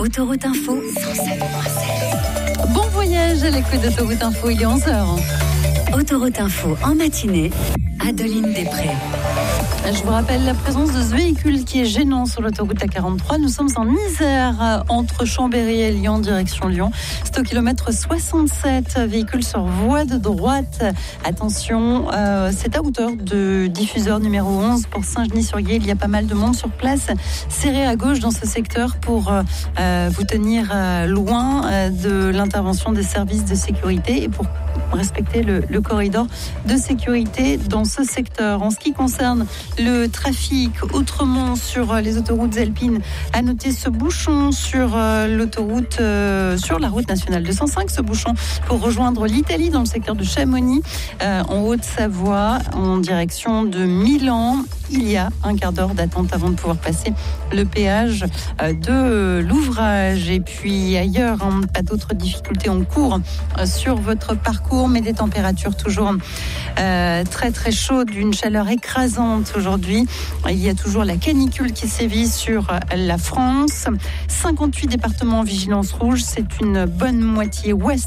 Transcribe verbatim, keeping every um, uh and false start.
Autoroute Info, cent sept virgule sept. Bon voyage à l'écoute d'Autoroute Info, il est onze heures. Autoroute Info en matinée, Adeline Després. Je vous rappelle la présence de ce véhicule qui est gênant sur l'autoroute A quarante-trois. Nous sommes en Isère, entre Chambéry et Lyon, direction Lyon. C'est au kilomètre soixante-sept, véhicule sur voie de droite. Attention, euh, c'est à hauteur de diffuseur numéro onze pour Saint-Genis-sur-Guiers. Il y a pas mal de monde sur place. Serré à gauche dans ce secteur pour euh, vous tenir euh, loin euh, de l'intervention des services de sécurité et pour respecter le, le corridor de sécurité dans ce secteur. En ce qui concerne le trafic autrement sur les autoroutes alpines, à noter ce bouchon sur euh, l'autoroute, euh, sur la route nationale deux cent cinq, ce bouchon pour rejoindre l'Italie dans le secteur de Chamonix, euh, en Haute-Savoie, en direction de Milan. Il y a un quart d'heure d'attente avant de pouvoir passer le péage euh, de l'ouvrage. Et puis ailleurs, hein, pas d'autres difficultés en cours euh, sur votre parcours, mais des températures toujours euh, très très chaudes, une chaleur écrasante aujourd'hui. Il y a toujours la canicule qui sévit sur la France. cinquante-huit départements en vigilance rouge, c'est une bonne moitié ouest